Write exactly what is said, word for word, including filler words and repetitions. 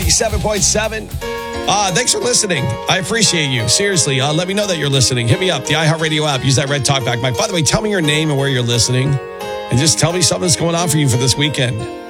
ninety-seven point seven. Uh, thanks for listening. I appreciate you. Seriously, uh, let me know that you're listening. Hit me up, the iHeartRadio app. Use that red talkback mic. By the way, tell me your name and where you're listening. And just tell me something that's going on for you for this weekend.